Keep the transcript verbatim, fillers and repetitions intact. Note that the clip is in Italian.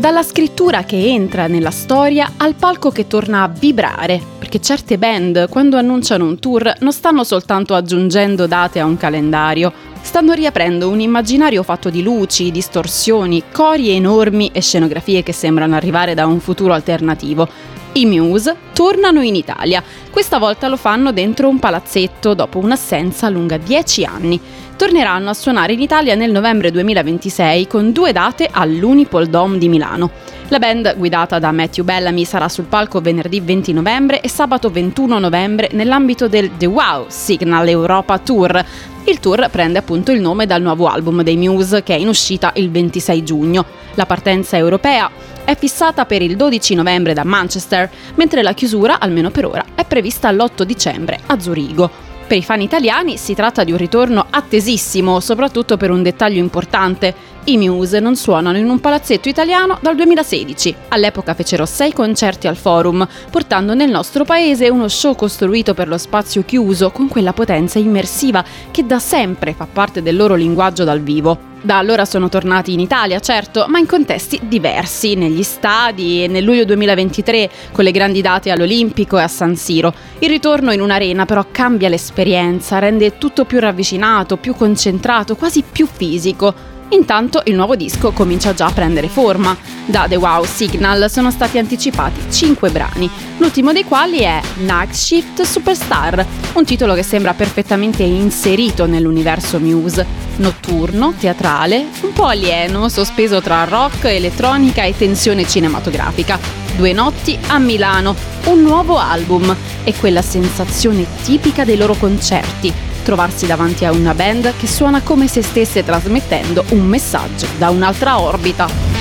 Dalla scrittura che entra nella storia al palco che torna a vibrare, perché certe band, quando annunciano un tour, non stanno soltanto aggiungendo date a un calendario, stanno riaprendo un immaginario fatto di luci, distorsioni, cori enormi e scenografie che sembrano arrivare da un futuro alternativo. I Muse tornano in Italia. Questa volta lo fanno dentro un palazzetto dopo un'assenza lunga dieci anni. Torneranno a suonare in Italia nel novembre duemilaventisei con due date all'Unipol Dome di Milano. La band, guidata da Matthew Bellamy, sarà sul palco venerdì venti novembre e sabato ventuno novembre nell'ambito del The Wow Signal Europa Tour. Il tour prende appunto il nome dal nuovo album dei Muse che è in uscita il ventisei giugno. La partenza europea è fissata per il dodici novembre da Manchester, mentre la chiusura, almeno per ora, è prevista l'otto dicembre a Zurigo. Per i fan italiani si tratta di un ritorno attesissimo, soprattutto per un dettaglio importante. I Muse non suonano in un palazzetto italiano dal duemilasedici. All'epoca fecero sei concerti al Forum, portando nel nostro paese uno show costruito per lo spazio chiuso con quella potenza immersiva che da sempre fa parte del loro linguaggio dal vivo. Da allora sono tornati in Italia, certo, ma in contesti diversi, negli stadi e nel luglio duemilaventitré con le grandi date all'Olimpico e a San Siro. Il ritorno in un'arena però cambia l'esperienza, rende tutto più ravvicinato, più concentrato, quasi più fisico. Intanto il nuovo disco comincia già a prendere forma. Da The Wow Signal sono stati anticipati cinque brani, l'ultimo dei quali è Night Shift Superstar, un titolo che sembra perfettamente inserito nell'universo Muse. Notturno, teatrale, un po' alieno, sospeso tra rock, elettronica e tensione cinematografica. Due notti a Milano, un nuovo album e quella sensazione tipica dei loro concerti. Trovarsi davanti a una band che suona come se stesse trasmettendo un messaggio da un'altra orbita.